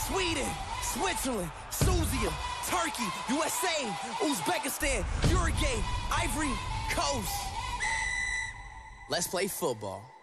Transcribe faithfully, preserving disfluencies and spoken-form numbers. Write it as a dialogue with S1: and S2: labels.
S1: Sweden, Switzerland, Suzia, Turkey, U S A, Uzbekistan, Uruguay, Ivory Coast. Let's play football.